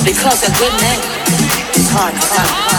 Because a good name is hard to find.